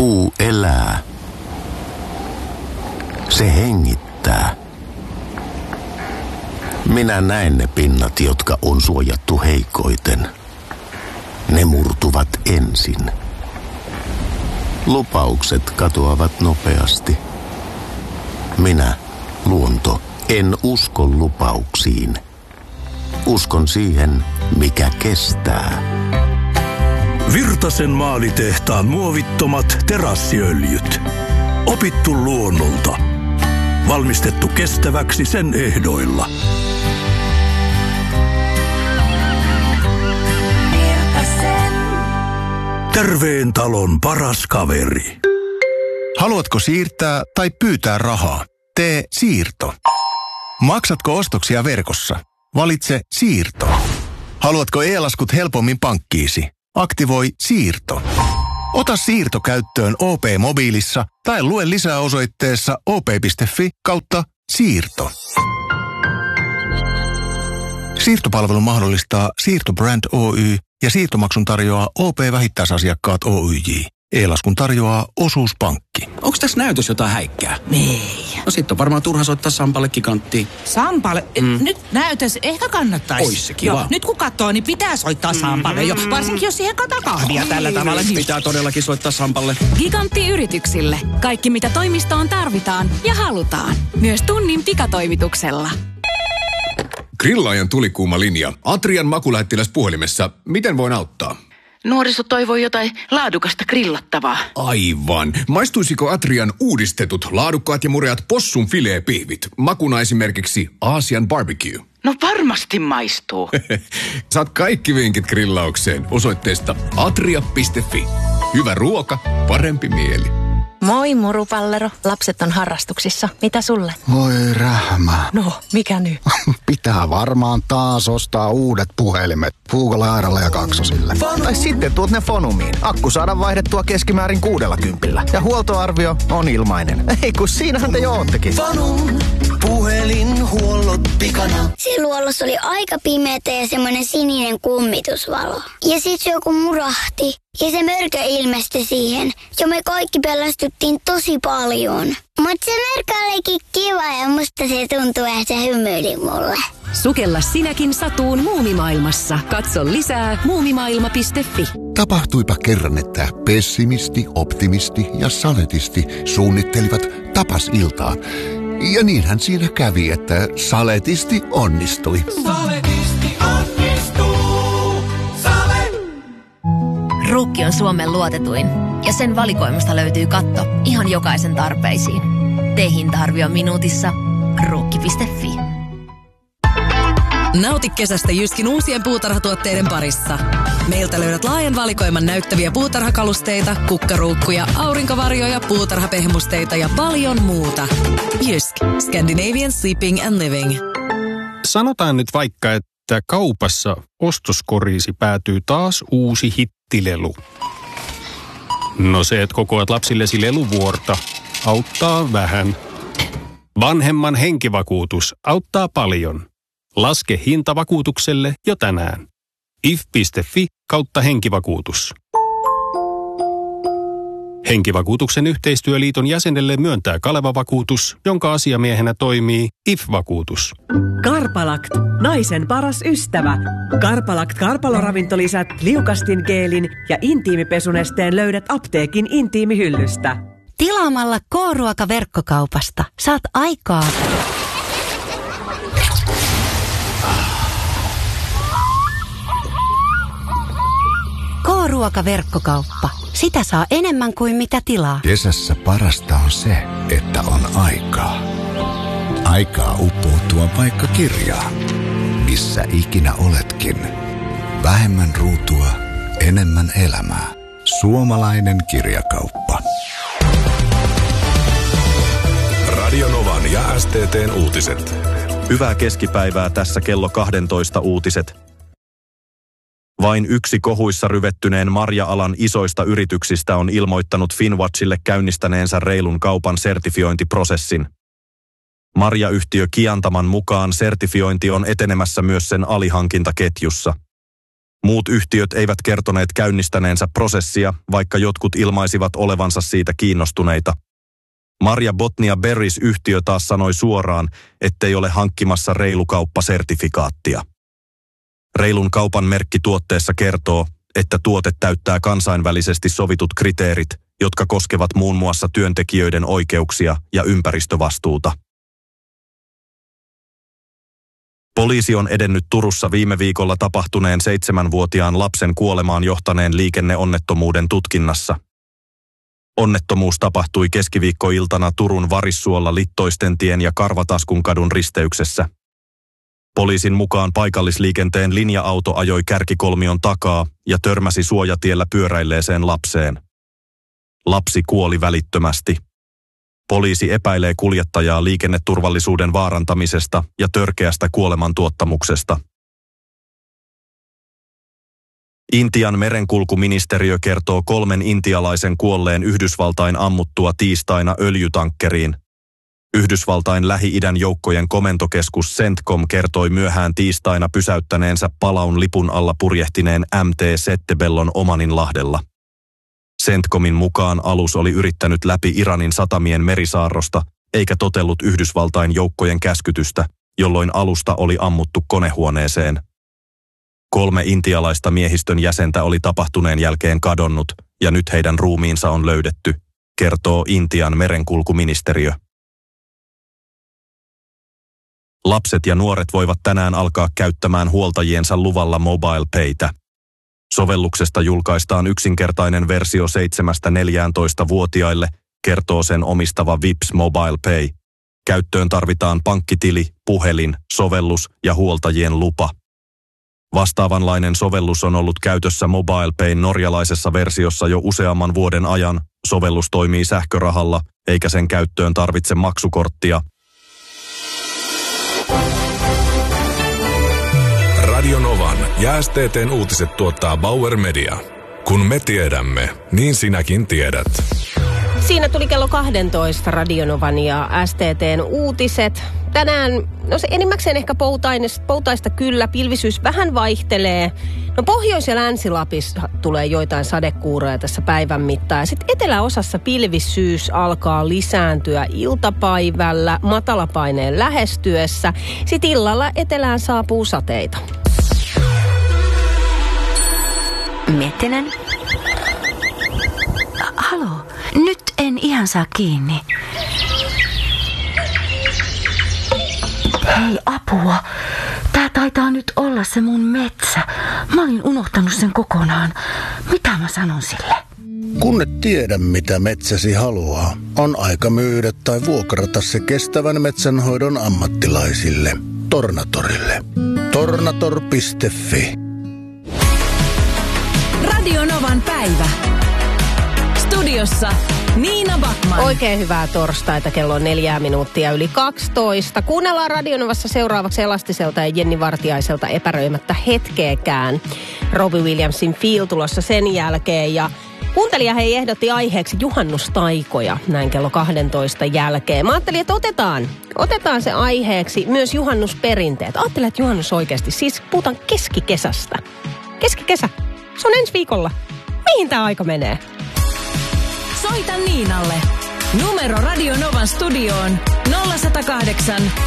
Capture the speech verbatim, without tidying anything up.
Puu elää. Se hengittää. Minä näen ne pinnat, jotka on suojattu heikoiten. Ne murtuvat ensin. Lupaukset katoavat nopeasti. Minä, luonto, en usko lupauksiin. Uskon siihen, mikä kestää. Virtasen maalitehtaan muovittomat terassiöljyt. Opittu luonnolta. Valmistettu kestäväksi sen ehdoilla. Virtasen. Terveen talon paras kaveri. Haluatko siirtää tai pyytää rahaa? Tee siirto. Maksatko ostoksia verkossa? Valitse siirto. Haluatko e-laskut helpommin pankkiisi? Aktivoi siirto. Ota siirto käyttöön O P-mobiilissa tai lue lisää osoitteessa op piste fi kautta siirto. Siirtopalvelu mahdollistaa Siirtobrand Oy ja siirtomaksun tarjoaa O P-vähittäisasiakkaat Oyj. E-laskun tarjoaa Osuuspankki. Onko tässä näytös jotain häikkää? Ei. No sit on varmaan turha soittaa Sampalle giganttiin. Sampalle? Mm. Nyt näytös ehkä kannattaisi. Ois se kiva. Joo, nyt kun katsoo, niin pitää soittaa Sampalle jo. Varsinkin jos siihen kataa kahvia tällä tavalla. Niin. Pitää todellakin soittaa Sampalle. Gigantti-yrityksille. Kaikki mitä toimistoon tarvitaan ja halutaan. Myös tunnin pikatoimituksella. Grillaajan tulikuuma linja. Atrian makulähettiläs puhelimessa. Miten voin auttaa? Nuoriso toivoo jotain laadukasta grillattavaa. Aivan. Maistuisiko Atrian uudistetut, laadukkaat ja mureat possun fileepihvit? Makuna esimerkiksi Aasian barbecue. No varmasti maistuu. Saat kaikki vinkit grillaukseen osoitteesta atria piste fi. Hyvä ruoka, parempi mieli. Moi murupallero. Lapset on harrastuksissa. Mitä sulle? Voi rähmä. No, mikä nyt? Pitää varmaan taas ostaa uudet puhelimet. Puukolle, Airalle ja Kaksosille. Tai sitten tuot ne Fonumiin. Akku saadaan vaihdettua keskimäärin kuudella kympillä. Ja huoltoarvio on ilmainen. Ei kun siinähän te jo oottekin. Fonum. Puhelinhuollot pikana. Siluolossa oli aika pimeätä ja semmoinen sininen kummitusvalo. Ja sit se joku murahti. Ja se mörkö ilmestyi siihen. Ja me kaikki pelästyttiin tosi paljon. Mutta se mörkö olikin kiva ja musta se tuntui, että se hymyili mulle. Sukella sinäkin satuun muumimaailmassa. Katso lisää muumimaailma piste fi. Tapahtuipa kerran, että pessimisti, optimisti ja saletisti suunnittelivat tapasiltaa. Ja niinhän siinä kävi, että saletisti onnistui. Saletisti onnistuu. Sale! Ruukki on Suomen luotetuin ja sen valikoimasta löytyy katto ihan jokaisen tarpeisiin. Tee hinta-arvio minuutissa. Ruukki piste fi. Nauti kesästä Jyskin uusien puutarhatuotteiden parissa. Meiltä löydät laajan valikoiman näyttäviä puutarhakalusteita, kukkaruukkuja, aurinkovarjoja, puutarhapehmusteita ja paljon muuta. Jysk. Scandinavian Sleeping and Living. Sanotaan nyt vaikka, että kaupassa ostoskoriisi päätyy taas uusi hittilelu. No se, että kokoat lapsillesi leluvuorta, auttaa vähän. Vanhemman henkivakuutus auttaa paljon. Laske hinta vakuutukselle jo tänään. if piste fi kautta henkivakuutus. Henkivakuutuksen yhteistyöliiton jäsenelle myöntää Kaleva-vakuutus, jonka asiamiehenä toimii I F-vakuutus. Karpalakt, naisen paras ystävä. Karpalakt karpaloravintolisät, liukastingeelin ja intiimipesunesteen löydät apteekin intiimihyllystä. Tilaamalla K-ruoka-verkkokaupasta saat aikaa. K-ruoka-verkkokauppa. Sitä saa enemmän kuin mitä tilaa. Kesässä parasta on se, että on aikaa. Aikaa uppoutua vaikka kirjaan. Missä ikinä oletkin. Vähemmän ruutua, enemmän elämää. Suomalainen kirjakauppa. Radio Novan ja S T T:n uutiset. Hyvää keskipäivää, tässä kello kaksitoista uutiset. Vain yksi kohuissa ryvettyneen marja-alan isoista yrityksistä on ilmoittanut Finwatchille käynnistäneensä reilun kaupan sertifiointiprosessin. Marjayhtiö Kiantaman mukaan sertifiointi on etenemässä myös sen alihankintaketjussa. Muut yhtiöt eivät kertoneet käynnistäneensä prosessia, vaikka jotkut ilmaisivat olevansa siitä kiinnostuneita. Marja Botnia Berries-yhtiö taas sanoi suoraan, ettei ole hankkimassa reilukauppasertifikaattia. Reilun kaupan merkki tuotteessa kertoo, että tuote täyttää kansainvälisesti sovitut kriteerit, jotka koskevat muun muassa työntekijöiden oikeuksia ja ympäristövastuuta. Poliisi on edennyt Turussa viime viikolla tapahtuneen seitsemänvuotiaan lapsen kuolemaan johtaneen liikenneonnettomuuden tutkinnassa. Onnettomuus tapahtui keskiviikkoiltana Turun Varissuolla Littoistentien ja Karvataskunkadun risteyksessä. Poliisin mukaan paikallisliikenteen linja-auto ajoi kärkikolmion takaa ja törmäsi suojatiellä pyöräilleeseen lapseen. Lapsi kuoli välittömästi. Poliisi epäilee kuljettajaa liikenneturvallisuuden vaarantamisesta ja törkeästä kuolemantuottamuksesta. Intian merenkulkuministeriö kertoo kolmen intialaisen kuolleen Yhdysvaltain ammuttua tiistaina öljytankkeriin. Yhdysvaltain Lähi-idän joukkojen komentokeskus CENTCOM kertoi myöhään tiistaina pysäyttäneensä palaun lipun alla purjehtineen M T Settebellon Omaninlahdella. CENTCOMin mukaan alus oli yrittänyt läpi Iranin satamien merisaarrosta, eikä totellut Yhdysvaltain joukkojen käskytystä, jolloin alusta oli ammuttu konehuoneeseen. Kolme intialaista miehistön jäsentä oli tapahtuneen jälkeen kadonnut, ja nyt heidän ruumiinsa on löydetty, kertoo Intian merenkulkuministeriö. Lapset ja nuoret voivat tänään alkaa käyttämään huoltajiensa luvalla MobilePaytä. Sovelluksesta julkaistaan yksinkertainen versio seitsemästä neljääntoista-vuotiaille, kertoo sen omistava Vips MobilePay. Käyttöön tarvitaan pankkitili, puhelin, sovellus ja huoltajien lupa. Vastaavanlainen sovellus on ollut käytössä MobilePayn norjalaisessa versiossa jo useamman vuoden ajan. Sovellus toimii sähkörahalla, eikä sen käyttöön tarvitse maksukorttia. Radio Novan ja S T T:n uutiset tuottaa Bauer Media. Kun me tiedämme, niin sinäkin tiedät. Siinä tuli kello kaksitoista Radio Novan ja S T T:n uutiset. Tänään, no se enimmäkseen ehkä poutaista, poutaista kyllä, pilvisyys vähän vaihtelee. No Pohjois- ja Länsi-Lapissa tulee joitain sadekuuroja tässä päivän mittaan. Ja sitten eteläosassa pilvisyys alkaa lisääntyä iltapäivällä matalapaineen lähestyessä. Sitten illalla etelään saapuu sateita. Miettinen. Halo, nyt en ihan saa kiinni. Hei, apua. Tää taitaa nyt olla se mun metsä. Mä olin unohtanut sen kokonaan. Mitä mä sanon sille? Kun et tiedä, mitä metsäsi haluaa, on aika myydä tai vuokrata se kestävän metsänhoidon ammattilaisille. Tornatorille. Tornator piste fi. Radio Novan päivä. Studiossa Niina Backman. Oikein hyvää torstaita, kello on neljää minuuttia yli kaksitoista. Kuunnellaan Radio Novassa seuraavaksi Elastiselta ja Jenni Vartiaiselta epäröimättä hetkeekään. Robbie Williamsin Feel tulossa sen jälkeen ja kuuntelija hei ehdotti aiheeksi juhannustaikoja näin kello kaksitoista jälkeen. Mä ajattelin, että otetaan, otetaan se aiheeksi myös juhannusperinteet. Ajattelen, että juhannus oikeasti, siis puhutaan keskikesästä. Keskikesä, se on ensi viikolla. Mihin tää aika menee? Soita Niinalle. Numero Radio Novan studioon nolla sata kahdeksan